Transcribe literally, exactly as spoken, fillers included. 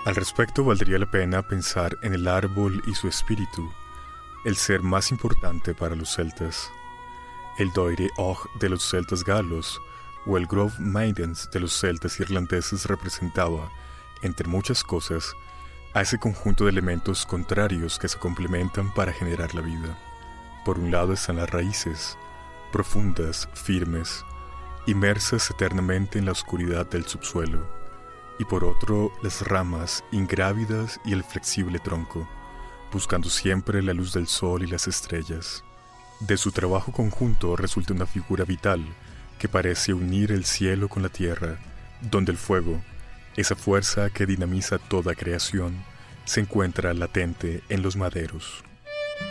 Al respecto, valdría la pena pensar en el árbol y su espíritu, el ser más importante para los celtas. El Doire Og de los celtas galos o el Grove Maidens de los celtas irlandeses representaba, entre muchas cosas, a ese conjunto de elementos contrarios que se complementan para generar la vida. Por un lado están las raíces, profundas, firmes, inmersas eternamente en la oscuridad del subsuelo, y por otro las ramas ingrávidas y el flexible tronco, buscando siempre la luz del sol y las estrellas. De su trabajo conjunto resulta una figura vital que parece unir el cielo con la tierra, donde el fuego, esa fuerza que dinamiza toda creación, se encuentra latente en los maderos.